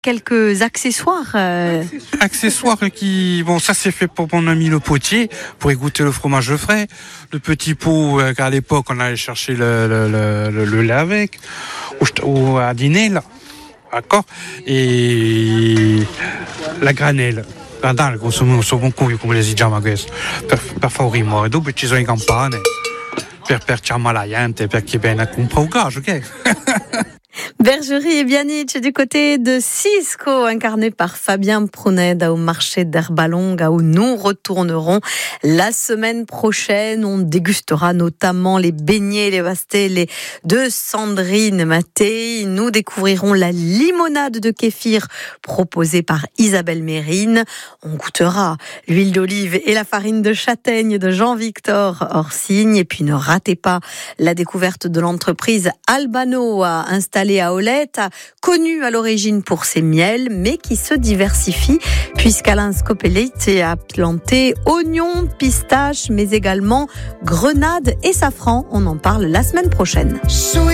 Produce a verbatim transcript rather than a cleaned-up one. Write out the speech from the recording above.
quelques accessoires. Euh... Accessoires qui, bon, ça c'est fait pour mon ami le potier, pour y goûter le fromage frais. Le petit pot, euh, qu'à l'époque on allait chercher le, le, le, le, le lait avec, ou, ou à dîner là, d'accord. Et la granelle. Guarda, consumo so con cui come le si chiama questo per, per fare un rimo e dopo ci sono i campane per per chiamare la gente per chi viene a comprare un gage, ok? Bergerie et Bianic du côté de Cisco, incarné par Fabien Prounet au marché d'Herbalonga où nous retournerons la semaine prochaine. On dégustera notamment les beignets, les pastel de Sandrine Mattei. Nous découvrirons la limonade de kéfir proposée par Isabelle Mérine. On goûtera l'huile d'olive et la farine de châtaigne de Jean-Victor Orsigne. Et puis ne ratez pas la découverte de l'entreprise Albano installée à Olette, connu à l'origine pour ses miels, mais qui se diversifie puisqu'Alain Scopelite a planté oignons, pistaches, mais également grenades et safran. On en parle la semaine prochaine.